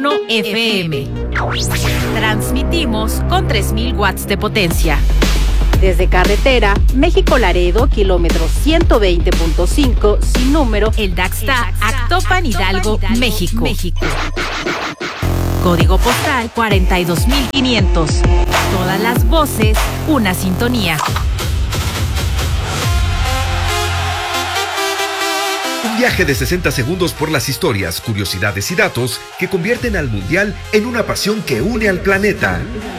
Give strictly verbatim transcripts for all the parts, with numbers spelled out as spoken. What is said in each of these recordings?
F M. Transmitimos con tres mil watts de potencia. Desde carretera, México-Laredo, kilómetro ciento veinte punto cinco, sin número, El Daxta, Actopan, Hidalgo, México. México. Código postal cuarenta y dos mil quinientos. Todas las voces, una sintonía. Un viaje de sesenta segundos por las historias, curiosidades y datos que convierten al Mundial en una pasión que une al planeta.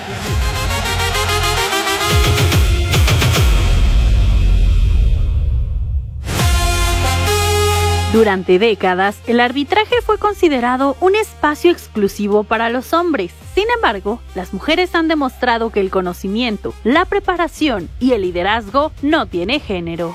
Durante décadas, el arbitraje fue considerado un espacio exclusivo para los hombres. Sin embargo, las mujeres han demostrado que el conocimiento, la preparación y el liderazgo no tiene género.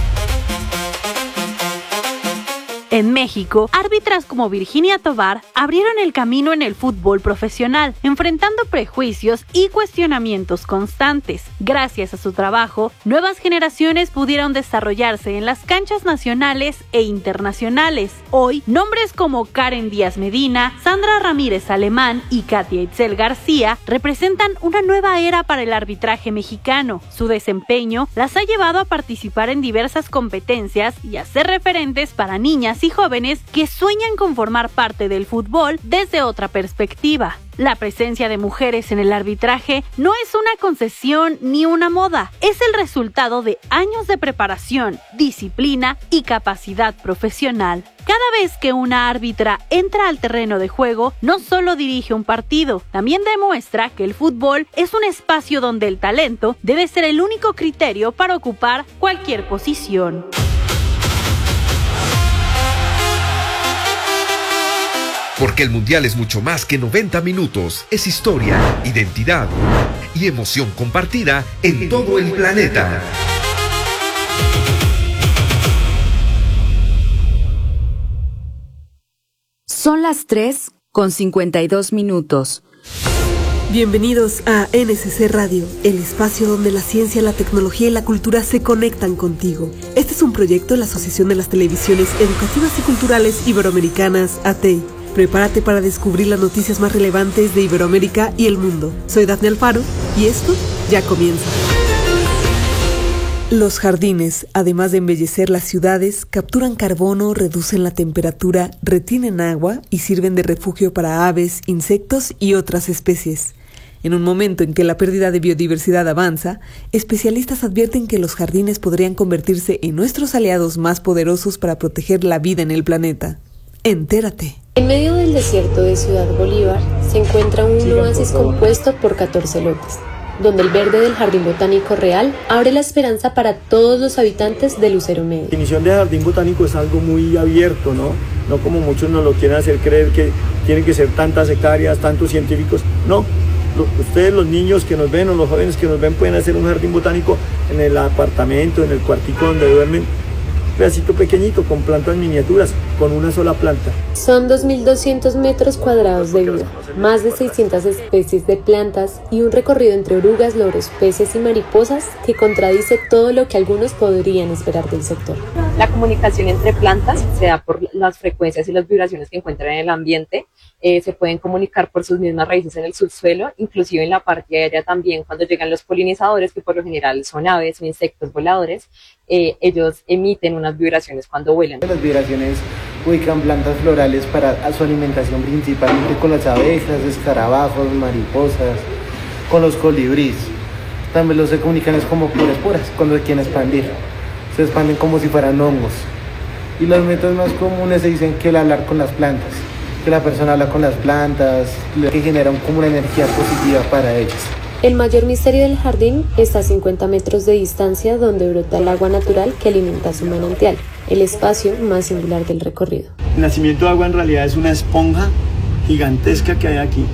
En México, árbitras como Virginia Tovar abrieron el camino en el fútbol profesional, enfrentando prejuicios y cuestionamientos constantes. Gracias a su trabajo, nuevas generaciones pudieron desarrollarse en las canchas nacionales e internacionales. Hoy, nombres como Karen Díaz Medina, Sandra Ramírez Alemán y Katia Itzel García representan una nueva era para el arbitraje mexicano. Su desempeño las ha llevado a participar en diversas competencias y a ser referentes para niñas y jóvenes que sueñan con formar parte del fútbol desde otra perspectiva. La presencia de mujeres en el arbitraje no es una concesión ni una moda, es el resultado de años de preparación, disciplina y capacidad profesional. Cada vez que una árbitra entra al terreno de juego, no solo dirige un partido, también demuestra que el fútbol es un espacio donde el talento debe ser el único criterio para ocupar cualquier posición. Porque el Mundial es mucho más que noventa minutos, es historia, identidad y emoción compartida en todo el planeta. Son las tres con cincuenta y dos minutos. Bienvenidos a N S C Radio, el espacio donde la ciencia, la tecnología y la cultura se conectan contigo. Este es un proyecto de la Asociación de las Televisiones Educativas y Culturales Iberoamericanas, A T E I. Prepárate para descubrir las noticias más relevantes de Iberoamérica y el mundo. Soy Dafne Alfaro y esto ya comienza. Los jardines, además de embellecer las ciudades, capturan carbono, reducen la temperatura, retienen agua y sirven de refugio para aves, insectos y otras especies. En un momento en que la pérdida de biodiversidad avanza, especialistas advierten que los jardines podrían convertirse en nuestros aliados más poderosos para proteger la vida en el planeta. Entérate. En medio del desierto de Ciudad Bolívar se encuentra un oasis compuesto por catorce lotes, donde el verde del Jardín Botánico Real abre la esperanza para todos los habitantes de Lucero Medio. La definición de jardín botánico es algo muy abierto, ¿no? No como muchos nos lo quieren hacer creer que tienen que ser tantas hectáreas, tantos científicos. No, ustedes los niños que nos ven o los jóvenes que nos ven pueden hacer un jardín botánico en el apartamento, en el cuartico donde duermen. Pedacito pequeñito con plantas miniaturas, con una sola planta. Son dos mil doscientos metros cuadrados de vida, más de seiscientas especies de plantas y un recorrido entre orugas, loros, peces y mariposas que contradice todo lo que algunos podrían esperar del sector. La comunicación entre plantas se da por las frecuencias y las vibraciones que encuentran en el ambiente. Eh, se pueden comunicar por sus mismas raíces en el subsuelo, inclusive en la parte aérea también, cuando llegan los polinizadores, que por lo general son aves o insectos voladores, eh, ellos emiten unas vibraciones cuando vuelan. Las vibraciones ubican plantas florales para su alimentación, principalmente con las abejas, escarabajos, mariposas, con los colibríes. También los se comunican es como por esporas, cuando se quieren expandir. Se expanden como si fueran hongos. Y los métodos más comunes se dicen que el hablar con las plantas, que la persona habla con las plantas, que generan como una energía positiva para ellas. El mayor misterio del jardín está a cincuenta metros de distancia, donde brota el agua natural que alimenta su manantial, el espacio más singular del recorrido. El nacimiento de agua en realidad es una esponja gigantesca que hay aquí.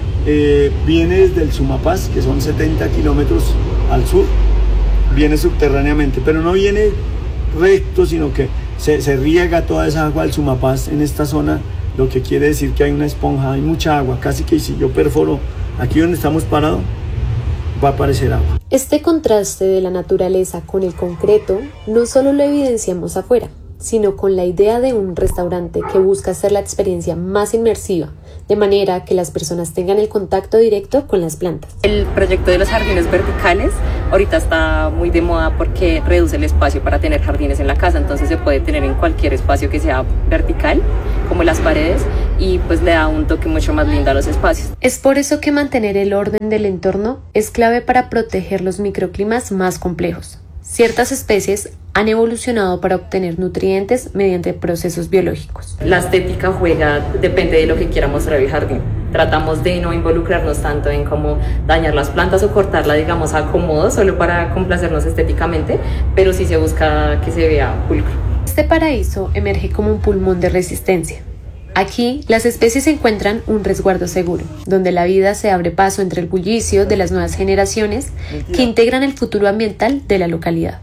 Eh, viene desde el Sumapaz, que son setenta kilómetros al sur, viene subterráneamente, pero no viene recto, sino que se, se riega toda esa agua del Sumapaz en esta zona, lo que quiere decir que hay una esponja, hay mucha agua, casi que si yo perforo aquí donde estamos parados, va a aparecer agua. Este contraste de la naturaleza con el concreto no solo lo evidenciamos afuera, sino con la idea de un restaurante que busca hacer la experiencia más inmersiva, de manera que las personas tengan el contacto directo con las plantas. El proyecto de los jardines verticales ahorita está muy de moda porque reduce el espacio para tener jardines en la casa, entonces se puede tener en cualquier espacio que sea vertical, como las paredes, y pues le da un toque mucho más lindo a los espacios. Es por eso que mantener el orden del entorno es clave para proteger los microclimas más complejos. Ciertas especies han evolucionado para obtener nutrientes mediante procesos biológicos. La estética juega, depende de lo que quiera mostrar el jardín. Tratamos de no involucrarnos tanto en cómo dañar las plantas o cortarla, digamos, a acomodo, solo para complacernos estéticamente, pero sí se busca que se vea pulcro. Este paraíso emerge como un pulmón de resistencia. Aquí, las especies encuentran un resguardo seguro, donde la vida se abre paso entre el bullicio de las nuevas generaciones que integran el futuro ambiental de la localidad.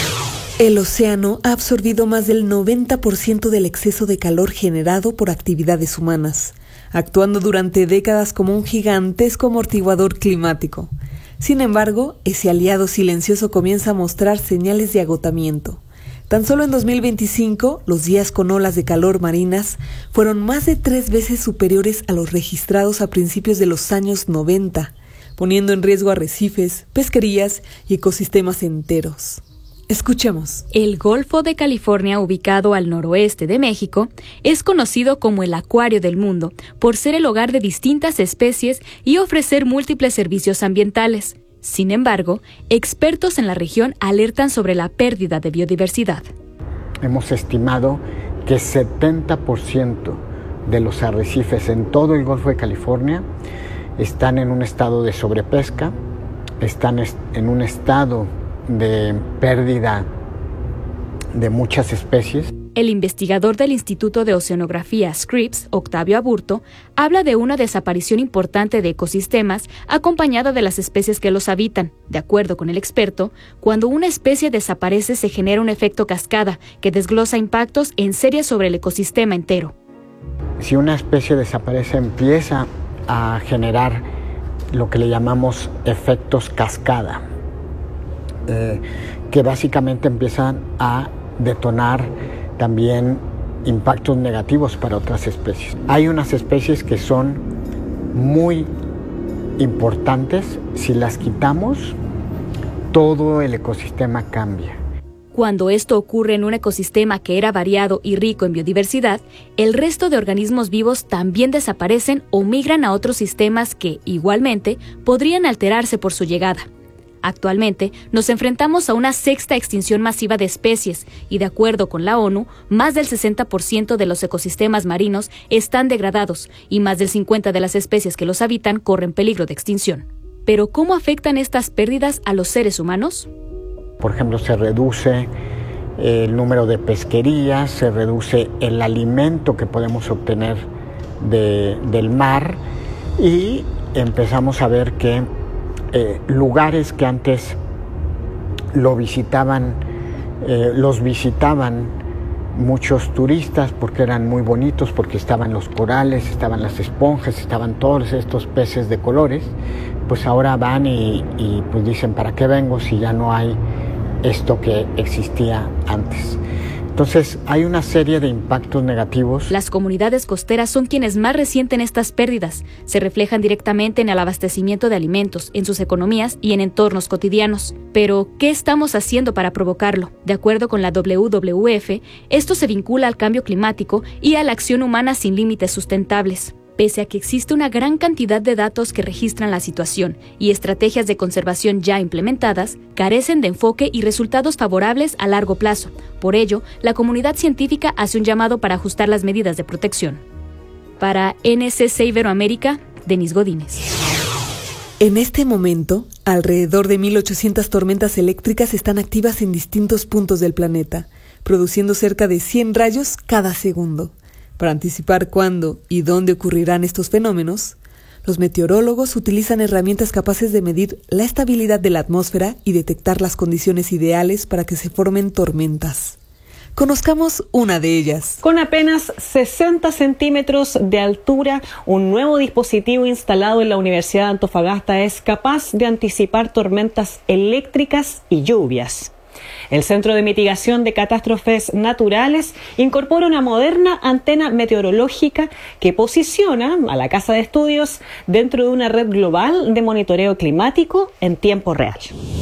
El océano ha absorbido más del noventa por ciento del exceso de calor generado por actividades humanas, actuando durante décadas como un gigantesco amortiguador climático. Sin embargo, ese aliado silencioso comienza a mostrar señales de agotamiento. Tan solo en dos mil veinticinco, los días con olas de calor marinas fueron más de tres veces superiores a los registrados a principios de los años noventa, poniendo en riesgo arrecifes, pesquerías y ecosistemas enteros. Escuchemos. El Golfo de California, ubicado al noroeste de México, es conocido como el acuario del mundo por ser el hogar de distintas especies y ofrecer múltiples servicios ambientales. Sin embargo, expertos en la región alertan sobre la pérdida de biodiversidad. Hemos estimado que setenta por ciento de los arrecifes en todo el Golfo de California están en un estado de sobrepesca, están en un estado de pérdida de muchas especies. El investigador del Instituto de Oceanografía Scripps, Octavio Aburto, habla de una desaparición importante de ecosistemas acompañada de las especies que los habitan. De acuerdo con el experto, cuando una especie desaparece se genera un efecto cascada que desglosa impactos en serie sobre el ecosistema entero. Si una especie desaparece, empieza a generar lo que le llamamos efectos cascada, eh, que básicamente empiezan a detonar también impactos negativos para otras especies. Hay unas especies que son muy importantes, si las quitamos, todo el ecosistema cambia. Cuando esto ocurre en un ecosistema que era variado y rico en biodiversidad, el resto de organismos vivos también desaparecen o migran a otros sistemas que, igualmente, podrían alterarse por su llegada. Actualmente, nos enfrentamos a una sexta extinción masiva de especies y, de acuerdo con la ONU, más del sesenta por ciento de los ecosistemas marinos están degradados y más del cincuenta por ciento de las especies que los habitan corren peligro de extinción. Pero, ¿cómo afectan estas pérdidas a los seres humanos? Por ejemplo, se reduce el número de pesquerías, se reduce el alimento que podemos obtener de, del mar y empezamos a ver que Eh, lugares que antes lo visitaban, eh, los visitaban muchos turistas porque eran muy bonitos, porque estaban los corales, estaban las esponjas, estaban todos estos peces de colores, pues ahora van y, y pues dicen, ¿para qué vengo si ya no hay esto que existía antes? Entonces, hay una serie de impactos negativos. Las comunidades costeras son quienes más resienten estas pérdidas. Se reflejan directamente en el abastecimiento de alimentos, en sus economías y en entornos cotidianos. Pero, ¿qué estamos haciendo para provocarlo? De acuerdo con la W W F, esto se vincula al cambio climático y a la acción humana sin límites sustentables. Pese a que existe una gran cantidad de datos que registran la situación y estrategias de conservación ya implementadas, carecen de enfoque y resultados favorables a largo plazo. Por ello, la comunidad científica hace un llamado para ajustar las medidas de protección. Para N S C Iberoamérica, Denis Godínez. En este momento, alrededor de mil ochocientas tormentas eléctricas están activas en distintos puntos del planeta, produciendo cerca de cien rayos cada segundo. Para anticipar cuándo y dónde ocurrirán estos fenómenos, los meteorólogos utilizan herramientas capaces de medir la estabilidad de la atmósfera y detectar las condiciones ideales para que se formen tormentas. Conozcamos una de ellas. Con apenas sesenta centímetros de altura, un nuevo dispositivo instalado en la Universidad de Antofagasta es capaz de anticipar tormentas eléctricas y lluvias. El Centro de Mitigación de Catástrofes Naturales incorpora una moderna antena meteorológica que posiciona a la Casa de Estudios dentro de una red global de monitoreo climático en tiempo real.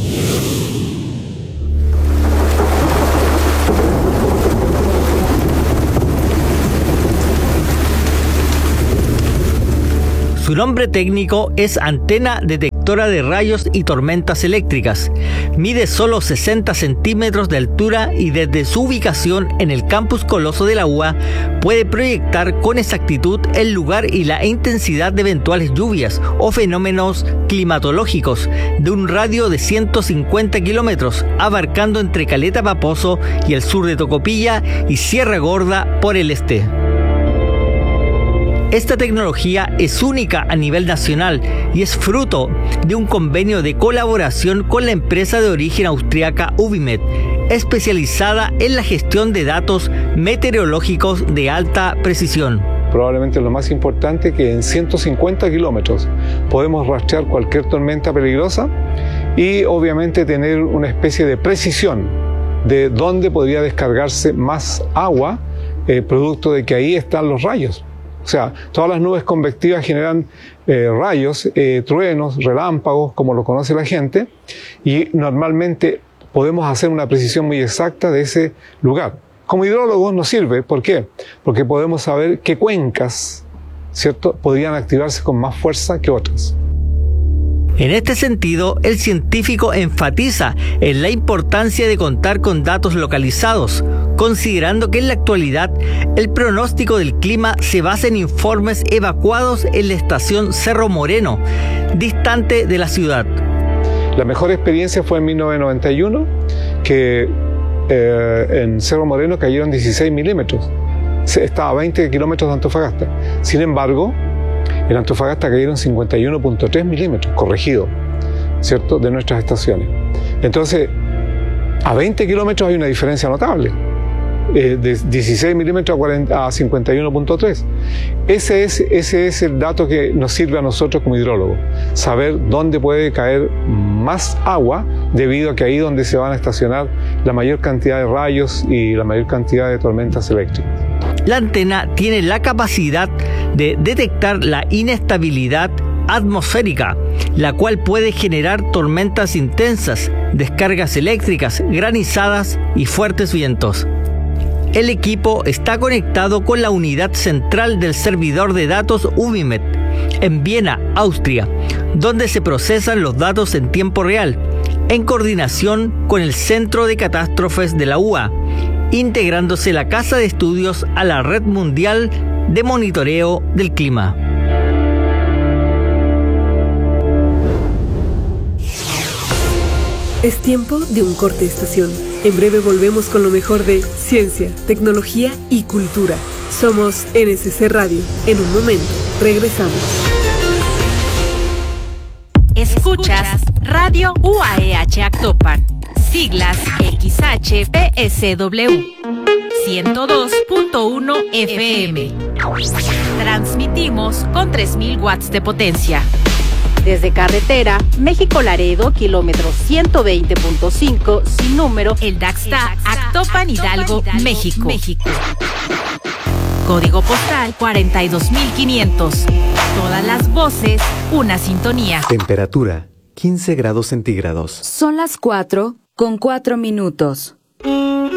Su nombre técnico es antena detectora de rayos y tormentas eléctricas. Mide solo sesenta centímetros de altura y desde su ubicación en el campus Coloso de la U A puede proyectar con exactitud el lugar y la intensidad de eventuales lluvias o fenómenos climatológicos de un radio de ciento cincuenta kilómetros, abarcando entre Caleta Paposo y el sur de Tocopilla y Sierra Gorda por el este. Esta tecnología es única a nivel nacional y es fruto de un convenio de colaboración con la empresa de origen austriaca Ubimet, especializada en la gestión de datos meteorológicos de alta precisión. Probablemente lo más importante, que en ciento cincuenta kilómetros podemos rastrear cualquier tormenta peligrosa y obviamente tener una especie de precisión de dónde podría descargarse más agua, eh, producto de que ahí están los rayos. O sea, todas las nubes convectivas generan eh, rayos, eh, truenos, relámpagos, como lo conoce la gente, y normalmente podemos hacer una precisión muy exacta de ese lugar. Como hidrólogos nos sirve, ¿por qué? Porque podemos saber qué cuencas, ¿cierto?, podrían activarse con más fuerza que otras. En este sentido, el científico enfatiza en la importancia de contar con datos localizados, considerando que en la actualidad el pronóstico del clima se basa en informes evacuados en la estación Cerro Moreno, distante de la ciudad. La mejor experiencia fue en mil novecientos noventa y uno, que eh, en Cerro Moreno cayeron dieciséis milímetros. Estaba a veinte kilómetros de Antofagasta. Sin embargo, en Antofagasta cayeron cincuenta y uno punto tres milímetros, corregido, ¿cierto?, de nuestras estaciones. Entonces, a veinte kilómetros hay una diferencia notable, eh, de dieciséis milímetros a, cuarenta, a cincuenta y uno punto tres. Ese es, ese es el dato que nos sirve a nosotros como hidrólogos, saber dónde puede caer más agua, debido a que ahí es donde se van a estacionar la mayor cantidad de rayos y la mayor cantidad de tormentas eléctricas. La antena tiene la capacidad de detectar la inestabilidad atmosférica, la cual puede generar tormentas intensas, descargas eléctricas, granizadas y fuertes vientos. El equipo está conectado con la unidad central del servidor de datos Ubimet en Viena, Austria, donde se procesan los datos en tiempo real, en coordinación con el Centro de Catástrofes de la U A, integrándose la Casa de Estudios a la Red Mundial de Monitoreo del Clima. Es tiempo de un corte de estación. En breve volvemos con lo mejor de ciencia, tecnología y cultura. Somos N S C Radio. En un momento, regresamos. Escuchas Radio U A E H Actopan. Siglas X H P S W ciento dos punto uno F M. Transmitimos con tres mil watts de potencia. Desde carretera, México-Laredo, kilómetro ciento veinte punto cinco, sin número, el Daxta, Actopan, Hidalgo, México. México. Código postal cuarenta y dos mil quinientos. Todas las voces, una sintonía. Temperatura quince grados centígrados. Son las cuatro con cuatro minutos.